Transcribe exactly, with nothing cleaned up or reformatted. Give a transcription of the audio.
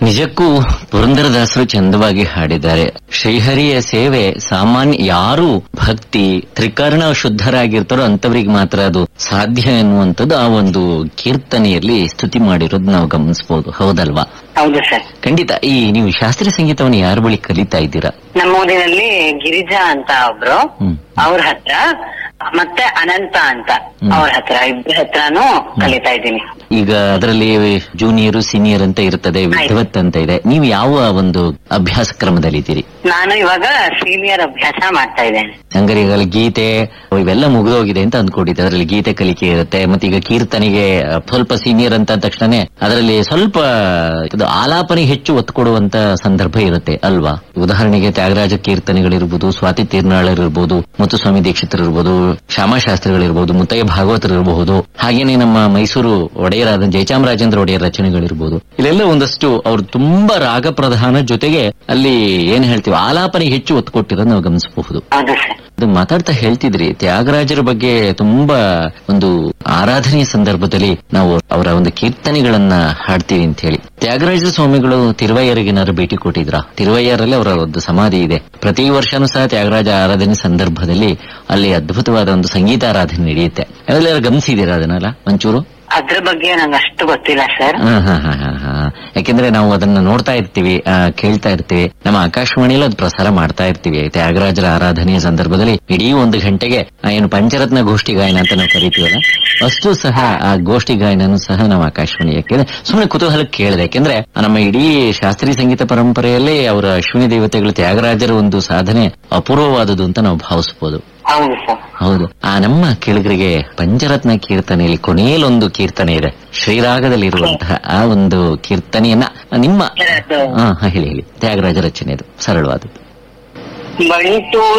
ನಿಜಕ್ಕೂ ಪುರಂದರದಾಸರು ಚಂದವಾಗಿ ಹಾಡಿದ್ದಾರೆ. ಶ್ರೀಹರಿಯ ಸೇವೆ ಸಾಮಾನ್ಯ ಯಾರು ಭಕ್ತಿ ತ್ರಿಕರ್ಣ ಶುದ್ಧರಾಗಿರ್ತಾರೋ ಅಂತವರಿಗೆ ಮಾತ್ರ ಅದು ಸಾಧ್ಯ ಎನ್ನುವಂಥದ್ದು ಆ ಒಂದು ಕೀರ್ತನೆಯಲ್ಲಿ ಸ್ತುತಿ ಮಾಡಿರೋದು ನಾವು ಗಮನಿಸಬಹುದು. ಹೌದಲ್ವಾ? ಹೌದು ಸರ್. ಖಂಡಿತ. ಈ ನೀವು ಶಾಸ್ತ್ರೀಯ ಸಂಗೀತವನ್ನು ಯಾರ ಬಳಿ ಕಲಿತಾ ಇದ್ದೀರಾ? ನಮ್ಮೂರಿನಲ್ಲಿ ಗಿರಿಜಾ ಅಂತ ಒಬ್ರು, ಅವ್ರ ಹತ್ರ, ಮತ್ತೆ ಅನಂತ ಅಂತ ಅವ್ರ ಹತ್ರ, ಇಬ್ಬರ ಹತ್ರನೂ ಕಲಿತಾ ಇದ್ದೀನಿ. ಈಗ ಅದರಲ್ಲಿ ಜೂನಿಯರ್ ಸೀನಿಯರ್ ಅಂತ ಇರ್ತದೆ, ವಿದ್ವತ್ ಅಂತ ಇದೆ. ನೀವು ಯಾವ ಒಂದು ಅಭ್ಯಾಸ ಕ್ರಮದಲ್ಲಿ ಇದ್ದೀರಿ? ನಾನು ಇವಾಗ ಸೀನಿಯರ್ ಅಭ್ಯಾಸ ಮಾಡ್ತಾ ಇದ್ದೇನೆ. ಹಂಗಾರೆ ಈಗ ಗೀತೆ ಇವೆಲ್ಲ ಮುಗಿದೋಗಿದೆ ಅಂತ ಅಂದ್ಕೊಂಡಿದ್ದೆ. ಅದರಲ್ಲಿ ಗೀತೆ ಕಲಿಕೆ ಇರುತ್ತೆ, ಮತ್ತೆ ಈಗ ಕೀರ್ತನೆಗೆ ಸ್ವಲ್ಪ ಸೀನಿಯರ್ ಅಂತ ತಕ್ಷಣ ಅದರಲ್ಲಿ ಸ್ವಲ್ಪ ಆಲಾಪನೆಗೆ ಹೆಚ್ಚು ಒತ್ತು ಕೊಡುವಂತ ಸಂದರ್ಭ ಇರುತ್ತೆ ಅಲ್ವಾ? ಉದಾಹರಣೆಗೆ ತ್ಯಾಗರಾಜ ಕೀರ್ತನೆಗಳಿರ್ಬೋದು, ಸ್ವಾತಿ ತೀರ್ನಾಳರಿರ್ಬೋದು, ಮುತ್ತುಸ್ವಾಮಿ ದೀಕ್ಷಿತರಿರ್ಬೋದು, ಶ್ಯಾಮಶಾಸ್ತ್ರಿಗಳಿರ್ಬೋದು, ಮುತ್ತಯ್ಯ ಭಾಗವತರಿರಬಹುದು, ಹಾಗೇನೆ ನಮ್ಮ ಮೈಸೂರು ಒಡೆಯರಾದ ಜಯಚಾಮರಾಜೇಂದ್ರ ಒಡೆಯರ್ ರಚನೆಗಳಿರ್ಬೋದು. ಇಲ್ಲೆಲ್ಲ ಒಂದಷ್ಟು ಅವ್ರು ತುಂಬಾ ರಾಗ ಪ್ರಧಾನ ಜೊತೆಗೆ ಅಲ್ಲಿ ಏನ್ ಹೇಳ್ತೀವಿ ಆಲಾಪನೆಗೆ ಹೆಚ್ಚು ಒತ್ತು ಕೊಟ್ಟಿರೋದು ನಾವು ಗಮನಿಸಬಹುದು. ಅದು ಮಾತಾಡ್ತಾ ಹೇಳ್ತಿದ್ರಿ ತ್ಯಾಗರಾಜರ ಬಗ್ಗೆ ತುಂಬಾ ಒಂದು ಆರಾಧನೆಯ ಸಂದರ್ಭದಲ್ಲಿ ನಾವು ಅವರ ಒಂದು ಕೀರ್ತನೆಗಳನ್ನ ಹಾಡ್ತೀವಿ ಅಂತ ಹೇಳಿ. ತ್ಯಾಗರಾಜ ಸ್ವಾಮಿಗಳು ತಿರುವಯ್ಯರಿಗೇನಾದ್ರು ಭೇಟಿ ಕೊಟ್ಟಿದ್ರಾ? ತಿರುವಯ್ಯರಲ್ಲಿ ಅವರ ಒಂದು ಸಮಾಧಿ ಇದೆ. ಪ್ರತಿ ವರ್ಷನೂ ಸಹ ತ್ಯಾಗರಾಜ ಆರಾಧನೆ ಸಂದರ್ಭದಲ್ಲಿ ಅಲ್ಲಿ ಅದ್ಭುತವಾದ ಒಂದು ಸಂಗೀತ ಆರಾಧನೆ ನಡೆಯುತ್ತೆ. ಅವೆಲ್ಲ ಗಮನಿಸಿದೀರಾ ಅದನ್ನೆಲ್ಲ ಒಂಚೂರು? ಅದ್ರ ಬಗ್ಗೆ ನಂಗೆ ಅಷ್ಟು ಗೊತ್ತಿಲ್ಲ ಸರ್. ಯಾಕೆಂದ್ರೆ ನಾವು ಅದನ್ನ ನೋಡ್ತಾ ಇರ್ತೀವಿ, ಕೇಳ್ತಾ ಇರ್ತೀವಿ, ನಮ್ಮ ಆಕಾಶವಾಣಿಯಲ್ಲಿ ಅದು ಪ್ರಸಾರ ಮಾಡ್ತಾ ಇರ್ತೀವಿ. ತ್ಯಾಗರಾಜರ ಆರಾಧನೆಯ ಸಂದರ್ಭದಲ್ಲಿ ಇಡೀ ಒಂದು ಗಂಟೆಗೆ ಏನು ಪಂಚರತ್ನ ಗೋಷ್ಠಿ ಗಾಯನ ಅಂತ ನಾವು ಕರಿತೀವಲ್ಲ, ಅಷ್ಟು ಸಹ ಆ ಗೋಷ್ಠಿ ಗಾಯನನು ಸಹ ನಾವು ಆಕಾಶವಾಣಿ ಯಾಕೆಂದ್ರೆ ಸುಮ್ಮನೆ ಕುತೂಹಲಕ್ಕೆ ಕೇಳಿದೆ. ಯಾಕೆಂದ್ರೆ ನಮ್ಮ ಇಡೀ ಶಾಸ್ತ್ರೀಯ ಸಂಗೀತ ಪರಂಪರೆಯಲ್ಲಿ ಅವರ ಅಶ್ವಿನಿ ದೇವತೆಗಳು ತ್ಯಾಗರಾಜರ ಒಂದು ಸಾಧನೆ ಅಪೂರ್ವವಾದದ್ದು ಅಂತ ನಾವು ಭಾವಿಸಬಹುದು. ಹೌದು. ಆ ನಮ್ಮ ಕೆಳಗರಿಗೆ ಪಂಚರತ್ನ ಕೀರ್ತನೆಯಲ್ಲಿ ಕೊನೆಯಲ್ಲೊಂದು ಕೀರ್ತನೆ ಇದೆ, ಶ್ರೀರಾಗದಲ್ಲಿರುವಂತಹ ಆ ಒಂದು ಕೀರ್ತನೆಯನ್ನ ನಿಮ್ಮ ಹಾ ಹೇಳಿ ಹೇಳಿ ತ್ಯಾಗರಾಜ ರಚನೆ ಅದು ಸರಳವಾದದ್ದು.